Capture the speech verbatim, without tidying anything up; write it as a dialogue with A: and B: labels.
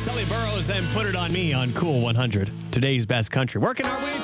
A: Sully Burrows and Put It On Me on Cool one hundred. Today's best country. Working our way